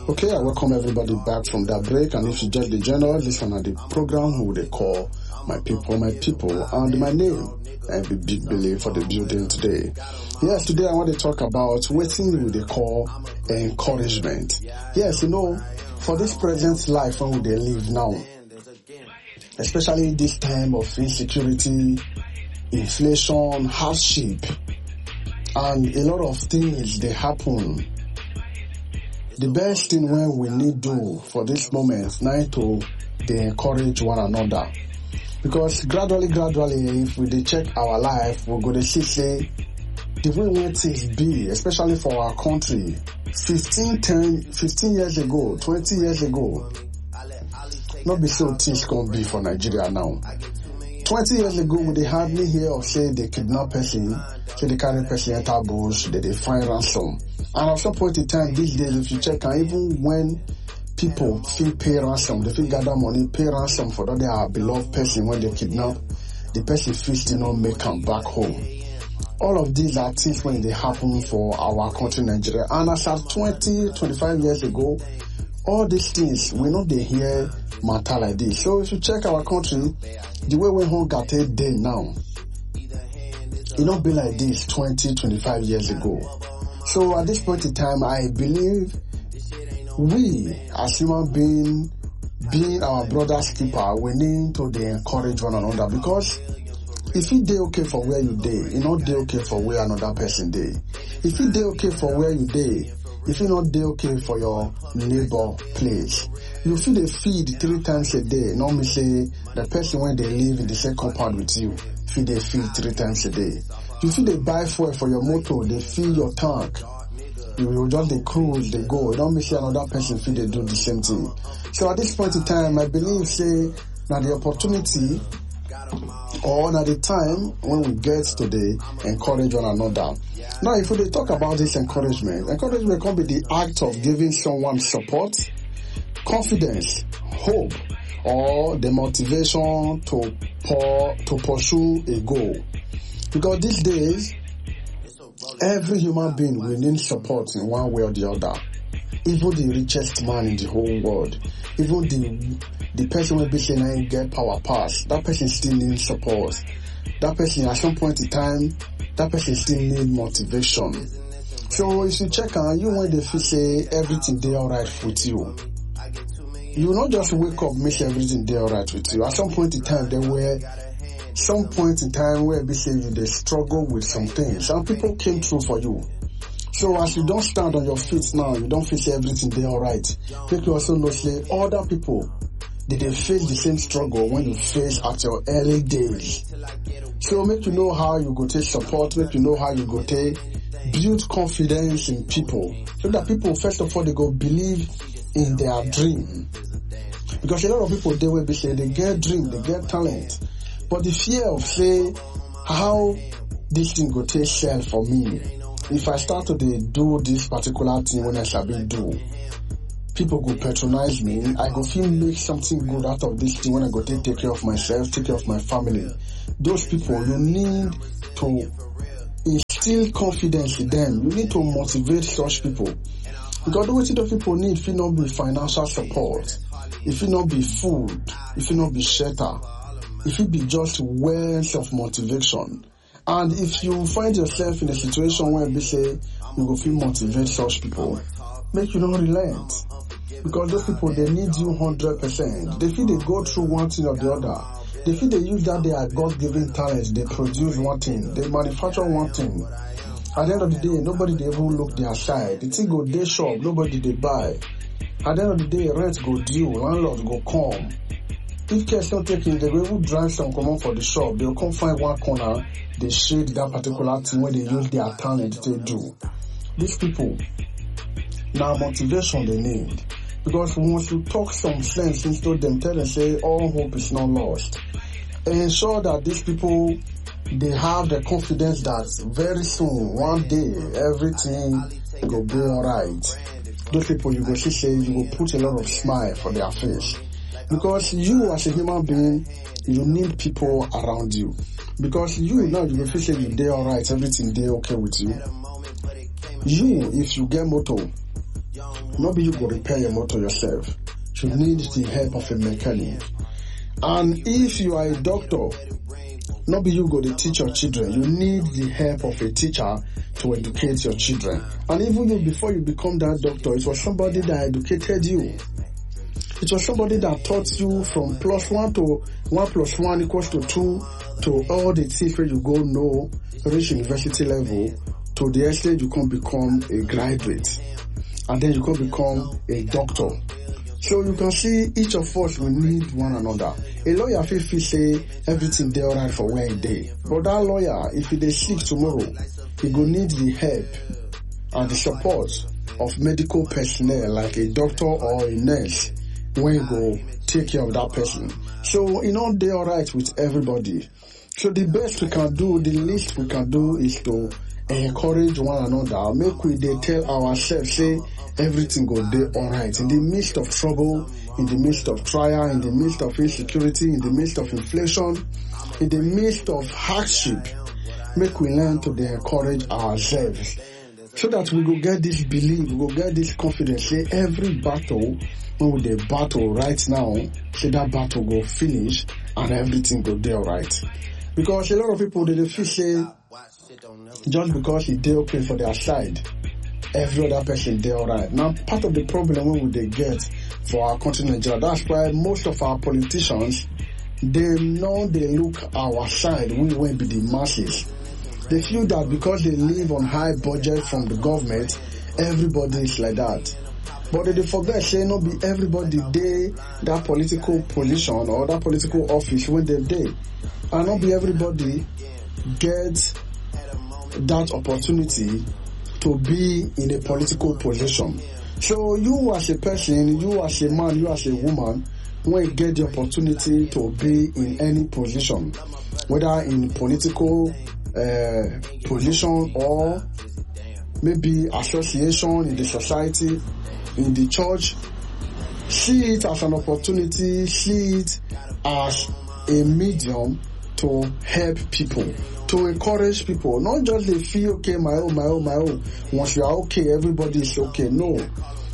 Okay, I welcome everybody back from that break, and if you just the general, listen at the program who they call My People, and my name, and be Big Billy for the building today. Yes, today I want to talk about what they call encouragement. Yes, for this present life when they live now, especially this time of insecurity, inflation, hardship, and a lot of things they happen. The best thing when we need do for this moment now to they encourage one another. Because gradually, if we check our life, we're going to see the way when things be, especially for our country, 15 years ago, 20 years ago, not be so things can be for Nigeria now. 20 years ago, we hardly hear of say they kidnap person, say they carry person enter bush, they find ransom. And at some point in time, these days, if you check, and even when people feel pay ransom, they feel gather money, pay ransom for that their beloved person when they kidnap, the person feels to not make them back home. All of these are things when they happen for our country, Nigeria. And as of 20, 25 years ago, all these things, we know they hear matter like this. So if you check our country, the way we home got it day now, it not be like this 20, 25 years ago. So at this point in time, I believe we as human being our brother's keeper, we need to encourage one another, because if you dey okay for where you dey, you not dey okay for where another person dey. If you dey okay for where you dey, if you not dey okay for your neighbor place, you feel they feed 3 times a day. Normally say the person when they live in the same compound with you, feed they feed 3 times a day. You feel they buy fuel for your motor, they fill your tank. You will just they cruise, they go. You don't miss another person feel they do the same thing. So at this point in time, I believe say now the opportunity or now the time when we get to the encourage one another. Now if we talk about this encouragement can be the act of giving someone support, confidence, hope, or the motivation to pursue a goal. Because these days, every human being will need support in one way or the other. Even the richest man in the whole world, even the person will be saying I get power pass, that person still needs support. That person at some point in time, that person still needs motivation. So if you check on you when they feel say everything they alright with you, you will not just wake up make everything they alright with you. At some point in time there were some point in time where they say they struggle with some things. Some people came through for you. So as you don't stand on your feet now, you don't feel everything they alright. Make you also know say other people they face the same struggle when you face at your early days. So make you know how you go take support, make you know how you go take build confidence in people. So that people first of all they go believe in their dream. Because a lot of people they will be saying they get dream, they get talent. But the fear of say how this thing go take shell for me. If I start to do this particular thing when I shall be do, people go patronize me. I go feel make something good out of this thing when I go take care of myself, take care of my family. Those people, you need to instill confidence in them. You need to motivate such people. Because the way those people need, if it not be financial support, if it not be food, if it not be shelter, if it be just words of motivation. And if you find yourself in a situation where they say you go feel motivate such people, make you not relent. Because those people, they need you 100%. They feel they go through one thing or the other. They feel they use that their God-given talents. They produce one thing. They manufacture one thing. At the end of the day, nobody they even look their side. The thing go day shop, nobody they buy. At the end of the day, rent go due, landlord go come. If care's not taken, they will drive some common for the shop. They'll come find one corner, they shade that particular thing where they use their talent to do. These people, now motivation they need. Because once you talk some sense into them, tell them say all hope is not lost. And ensure that these people, they have the confidence that very soon, one day, everything will be alright. Those people, you go see say, you will put a lot of smile for their face. Because you as a human being, you need people around you. Because you now, you will feel say you're alright, everything there okay with you. You, if you get motor, Not be you go repair your motor yourself. You need the help of a mechanic. And if you are a doctor, not be you go to teach your children. You need the help of a teacher to educate your children. And even you, before you become that doctor, it was somebody that educated you. It was somebody that taught you from +1 to 1 + 1 = 2 to all the things where you go know, reach university level, to the extent you can become a graduate. And then you can become a doctor. So you can see each of us will need one another. A lawyer feel say everything dey alright for where he dey. But that lawyer, if he dey sick tomorrow, he go need the help and the support of medical personnel like a doctor or a nurse when you go take care of that person. So it not dey alright with everybody. So the best we can do, the least we can do is to encourage one another. Make we dey tell ourselves say everything go dey alright. In the midst of trouble, in the midst of trial, in the midst of insecurity, in the midst of inflation, in the midst of hardship, make we learn to dey encourage ourselves. So that we go get this belief, we go get this confidence, say every battle, when we dey battle right now, say that battle go finish and everything go dey alright. Because a lot of people, they feel say, just because it dey okay for their side, every other person dey alright. Now, part of the problem when we dey get for our country, Nigeria, that's why most of our politicians, they know they look our side, we won't be the masses. They feel that because they live on high budget from the government, everybody is like that. But they forget, say, not be everybody dey that political position or that political office when they dey. And not be everybody get that opportunity to be in a political position. So you as a person, you as a man, you as a woman, when you get the opportunity to be in any position, whether in political position or maybe association in the society, in the church, see it as an opportunity, see it as a medium to help people, to encourage people. Not just they feel, okay, my own. Once you are okay, everybody is okay. No.